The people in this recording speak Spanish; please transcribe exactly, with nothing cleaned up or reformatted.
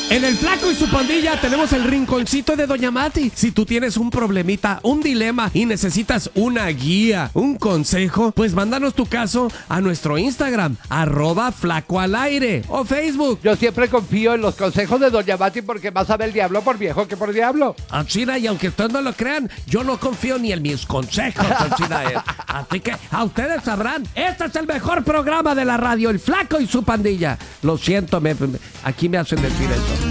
En el Flaco y su Pandilla tenemos el rinconcito de Doña Mati. Si tú tienes un problemita, un dilema y necesitas una guía, un consejo, pues mándanos tu caso a nuestro Instagram, arroba Flaco al Aire, o Facebook. Yo siempre confío en los consejos de Doña Mati porque más sabe el diablo por viejo que por diablo. China, y aunque ustedes no lo crean, yo no confío ni en mis consejos, China. Así que a ustedes sabrán, este es el mejor programa de la radio, el Flaco y su Pandilla. Lo siento, me, me, aquí me hacen decir eso.